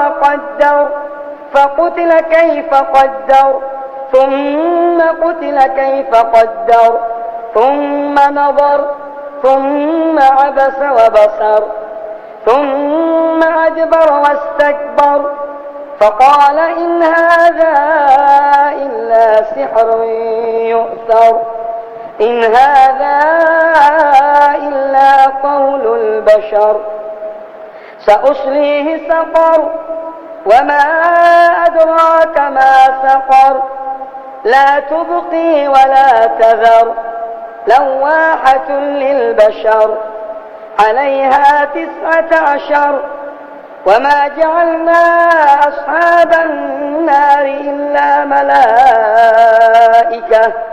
وقدر فقتل كيف قدر ثم قتل كيف قدر ثم نظر ثم عبس وبصر ثم أدبر واستكبر فقال إن هذا إلا سحر يؤثر إن هذا إلا قول البشر سأصليه سقر وما أدراك ما سقر لا تبقي ولا تذر لواحة للبشر عليها 19 وما جعلنا أصحاب النار إلا ملائكة